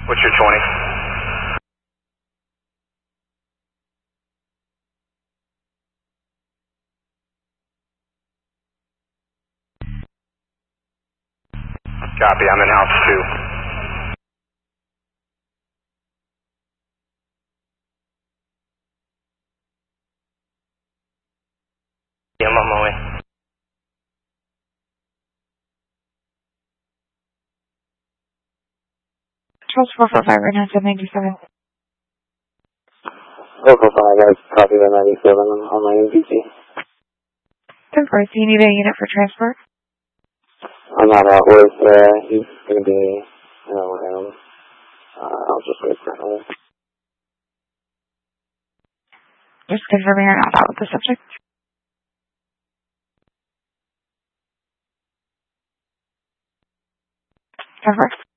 What's your 20? Copy, I'm in house 2. I'm on my way. Charles 445 right now, 797. Local 5, guys. Copy the 97 on my MVC. 10-4, so you need a unit for transport? I'm not out with, he's going to be, around. I'll just wait for him. Just confirming you're not out with the subject. 10-4.